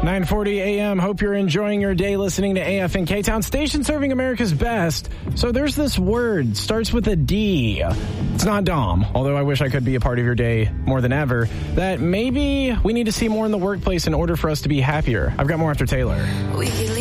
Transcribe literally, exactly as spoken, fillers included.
nine forty a.m. Hope you're enjoying your day listening to A F and K-Town, station serving America's best. So there's this word, starts with a D. It's not Dom, although I wish I could be a part of your day more than ever, that maybe we need to see more in the workplace in order for us to be happier. I've got more after Taylor. We